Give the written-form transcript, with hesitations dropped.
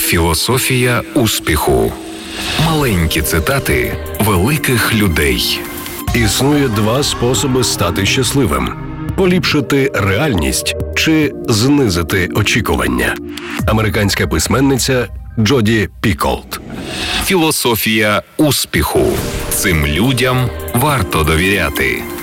Філософія успіху. Маленькі цитати великих людей. Існує два способи стати щасливим: поліпшити реальність чи знизити очікування. Американська письменниця Джоді Піколт. Філософія успіху. Цим людям варто довіряти.